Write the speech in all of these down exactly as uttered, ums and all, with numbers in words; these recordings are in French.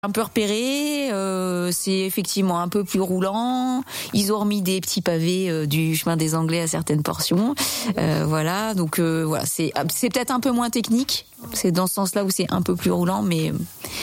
Un peu repéré, euh, c'est effectivement un peu plus roulant. Ils ont remis des petits pavés euh, du chemin des Anglais à certaines portions. Euh, voilà, donc euh, voilà, c'est c'est peut-être un peu moins technique. C'est dans ce sens-là où c'est un peu plus roulant, mais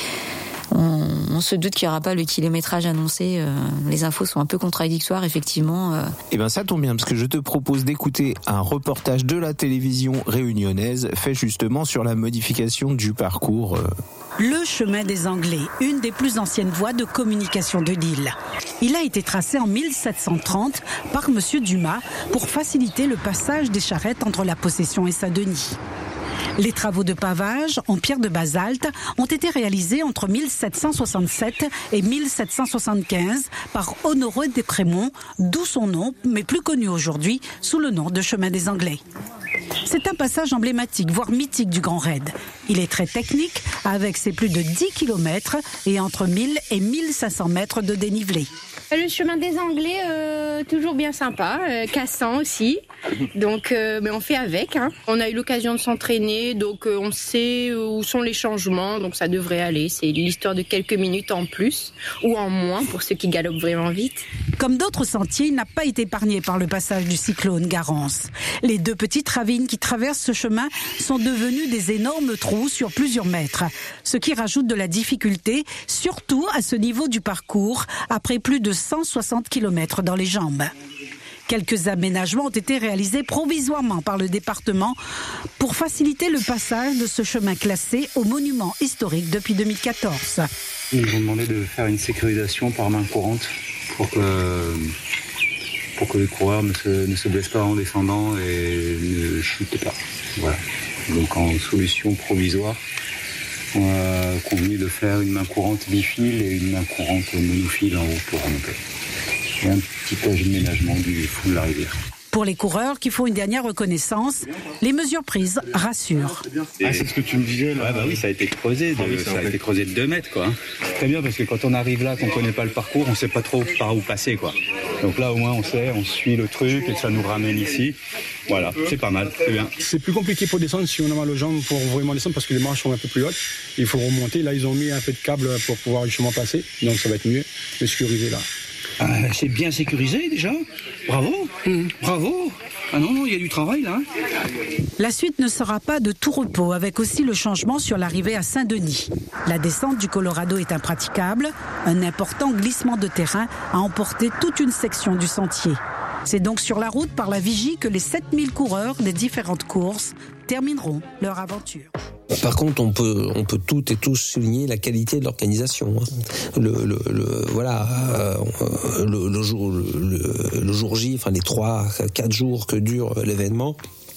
on, on se doute qu'il n'y aura pas le kilométrage annoncé. Euh, les infos sont un peu contradictoires, effectivement. Euh. Eh ben ça tombe bien parce que je te propose d'écouter un reportage de la télévision réunionnaise fait justement sur la modification du parcours. Euh. Le chemin des Anglais, une des plus anciennes voies de communication de l'île. Il a été tracé en mille sept cent trente par Monsieur Dumas pour faciliter le passage des charrettes entre la Possession et Saint-Denis. Les travaux de pavage en pierre de basalte ont été réalisés entre mille sept cent soixante-sept et mille sept cent soixante-quinze par Honoré Desprémont, d'où son nom, mais plus connu aujourd'hui sous le nom de chemin des Anglais. C'est un passage emblématique, voire mythique du Grand Raid. Il est très technique, avec ses plus de dix kilomètres et entre mille et mille cinq cents mètres de dénivelé. Le chemin des Anglais, euh, toujours bien sympa, euh, cassant aussi. Donc, euh, mais on fait avec. Hein. On a eu l'occasion de s'entraîner, donc euh, on sait où sont les changements, donc ça devrait aller. C'est l'histoire de quelques minutes en plus ou en moins pour ceux qui galopent vraiment vite. Comme d'autres sentiers, il n'a pas été épargné par le passage du cyclone Garance. Les deux petites ravines qui traversent ce chemin sont devenues des énormes trous sur plusieurs mètres, ce qui rajoute de la difficulté, surtout à ce niveau du parcours, après plus de cent soixante kilomètres dans les jambes. Quelques aménagements ont été réalisés provisoirement par le département pour faciliter le passage de ce chemin classé au monument historique depuis deux mille quatorze. Ils nous ont demandé de faire une sécurisation par main courante pour que, pour que les coureurs ne se, ne se blessent pas en descendant et ne chutent pas. Voilà. Donc en solution provisoire, on a convenu de faire une main courante bifile et une main courante monofile en haut pour remonter. Et un petit aménagement du fond de la rivière. Pour les coureurs qui font une dernière reconnaissance, les mesures prises rassurent. Ah, c'est ce que tu me disais là. Ouais, bah oui, ça a été creusé, de, ah oui, ça, ça a été creusé de deux mètres quoi. C'est très bien parce que quand on arrive là, qu'on connaît pas le parcours, on sait pas trop par où passer quoi. Donc là au moins on sait, on suit le truc et ça nous ramène ici. Voilà, c'est pas mal, c'est bien. C'est plus compliqué pour descendre si on a mal aux jambes pour vraiment descendre parce que les marches sont un peu plus hautes. Il faut remonter. Là ils ont mis un peu de câble pour pouvoir justement passer, donc ça va être mieux de sécuriser là. Ah, c'est bien sécurisé déjà. Bravo, mmh. bravo. Ah non, non, il y a du travail là. La suite ne sera pas de tout repos, avec aussi le changement sur l'arrivée à Saint-Denis. La descente du Colorado est impraticable. Un important glissement de terrain a emporté toute une section du sentier. C'est donc sur la route par la Vigie que les sept mille coureurs des différentes courses termineront leur aventure. Par contre, on peut, on peut toutes et tous souligner la qualité de l'organisation. Le, le, le voilà, euh, le, le jour, le, le jour J, enfin les trois, quatre jours que dure l'événement.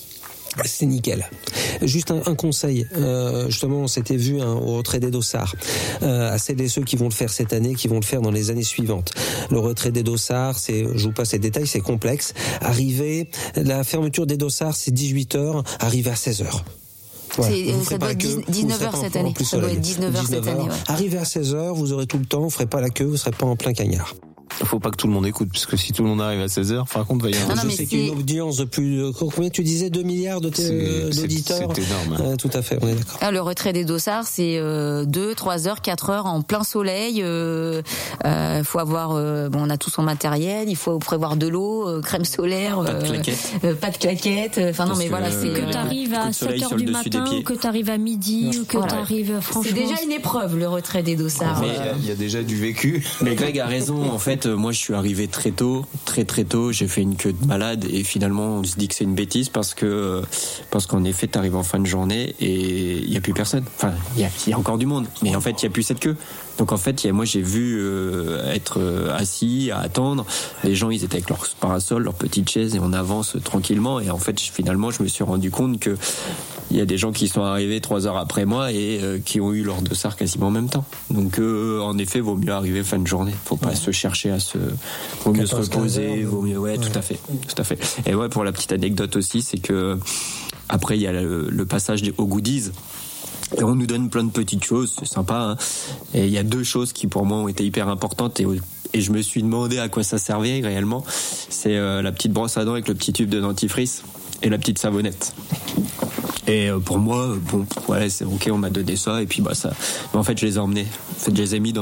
C'est nickel. Juste un, un conseil, euh, justement on s'était vu hein, au retrait des dossards, euh, à celles et ceux qui vont le faire cette année, qui vont le faire dans les années suivantes. Le retrait des dossards, c'est, je vous passe les détails, c'est complexe. Arriver, la fermeture des dossards c'est dix-huit heures, arriver à seize heures. Voilà. Ça doit être dix-neuf heures cette année. Ça doit être dix-neuf heures cette année. Ouais. Arrivez à seize heures, vous aurez tout le temps, vous ferez pas la queue, vous serez pas en plein cagnard. Faut pas que tout le monde écoute, parce que si tout le monde arrive à seize heures, par contre, va y avoir... Non, non, je sais qu'il y a une audience de plus... Combien tu disais deux milliards de t- c'est, d'auditeurs. C'est, c'est énorme. Hein. Euh, tout à fait, on est d'accord. Ah, le retrait des dossards, c'est euh, deux, trois heures, quatre heures en plein soleil. Il euh, euh, faut avoir... Euh, bon, on a tout son matériel, il faut prévoir de l'eau, euh, crème solaire... Pas de claquettes. Euh, pas de claquettes. Enfin non, mais voilà, que, c'est... Que t'arrives à sept heures du matin, ou que t'arrives à midi, ou que voilà. t'arrives... Franchement... C'est déjà une épreuve, le retrait des dossards. Il euh... y, y a déjà du vécu. Mais Greg a raison, en fait, moi je suis arrivé très tôt, très très tôt, j'ai fait une queue de malade et finalement on se dit que c'est une bêtise parce que parce qu'en effet t'arrives en fin de journée et il y a plus personne. Enfin, il y a, y a encore du monde, mais en fait il y a plus cette queue. Donc en fait, y a, moi j'ai vu euh, être euh, assis à attendre. Les gens ils étaient avec leur parasol, leur petite chaise et on avance tranquillement. Et en fait finalement je me suis rendu compte que il y a des gens qui sont arrivés trois heures après moi et euh, qui ont eu leur dossard quasiment en même temps. Donc euh, en effet, vaut mieux arriver fin de journée. Faut pas ouais. se chercher à se, vaut mieux se reposer, vaut mieux, ouais, ouais, tout à fait, tout à fait. Et ouais, pour la petite anecdote aussi, c'est que après il y a le, le passage aux goodies. Et on nous donne plein de petites choses, c'est sympa. Hein. Et il y a deux choses qui pour moi ont été hyper importantes et et je me suis demandé à quoi ça servait réellement. C'est euh, la petite brosse à dents avec le petit tube de dentifrice et la petite savonnette. Et pour moi, bon, ouais, c'est ok, on m'a donné ça, et puis bah ça. Mais en fait, je les ai emmenés. En fait, je les ai mis dans